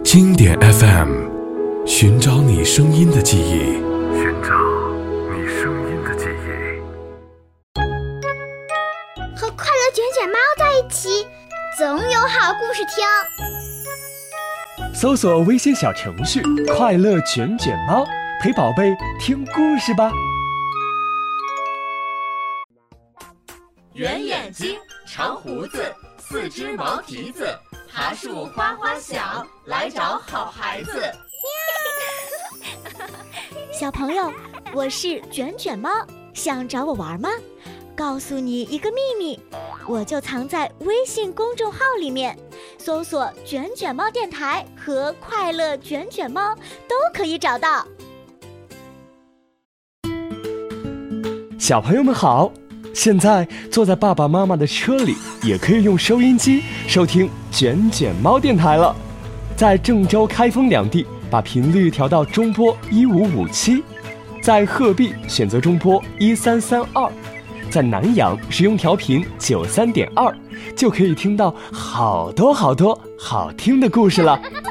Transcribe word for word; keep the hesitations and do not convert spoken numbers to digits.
经典 F M， 寻找你声音的记忆， 寻找你声音的记忆。 和快乐卷卷猫在一起，总有好故事听。 搜索微信小程序“快乐卷卷猫”，陪宝贝听故事吧。 圆眼睛，长胡子，四只毛蹄子，爬树花花响，来找好孩子。 小朋友，我是卷卷猫，想找我玩吗？告诉你一个秘密，我就藏在微信公众号里面，搜索卷卷猫电台和快乐卷卷猫都可以找到。 小朋友们好，现在坐在爸爸妈妈的车里，也可以用收音机收听卷卷猫电台了。在郑州、开封两地，把频率调到中波一五五七；在鹤壁选择中波一三三二；在南阳使用调频九三点二，就可以听到好多好多好听的故事了。